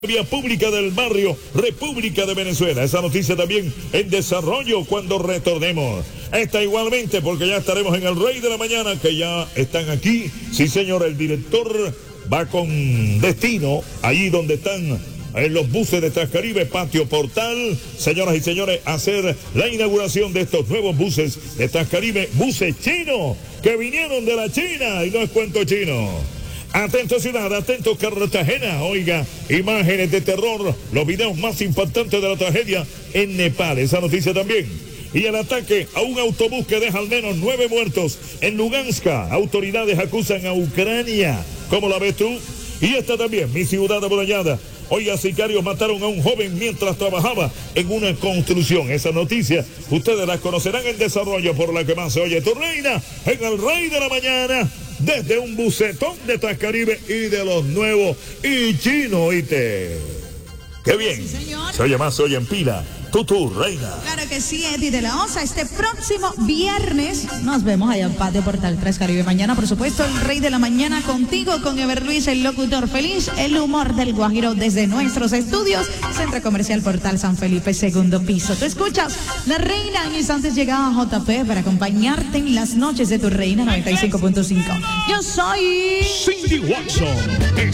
Vía pública del barrio República de Venezuela. Esa noticia también en desarrollo cuando retornemos. Esta igualmente porque ya estaremos en el Rey de la Mañana, que ya están aquí. Sí, señor, el director va con destino allí donde están en los buses de Transcaribe, Patio Portal, señoras y señores, hacer la inauguración de estos nuevos buses de Transcaribe, buses chinos que vinieron de la China, y no es cuento chino. Atento ciudad, atento Cartagena, oiga, imágenes de terror, los videos más impactantes de la tragedia en Nepal, esa noticia también. Y el ataque a un autobús que deja al menos 9 muertos en Lugansk, autoridades acusan a Ucrania, ¿cómo la ves tú? Y esta también, mi ciudad amurallada. Oiga, sicarios mataron a un joven mientras trabajaba en una construcción. Esa noticia, ustedes la conocerán en desarrollo por la que más se oye tu reina en el Rey de la Mañana, desde un bucetón de Transcaribe y de los nuevos y chino, oíste. ¡Qué bien! Sí, señor. Se oye más, se oye en pila. Tu reina. Claro que sí, Eddie de la Osa. Este próximo viernes nos vemos allá en Patio Portal Transcaribe. Mañana, por supuesto, el Rey de la Mañana contigo, con Ever Luis, el locutor feliz, el humor del Guajiro desde nuestros estudios, Centro Comercial Portal San Felipe, segundo piso. Tú escuchas La Reina. En instantes llega a JP para acompañarte en las noches de tu reina 95.5. Yo soy Cindy Watson.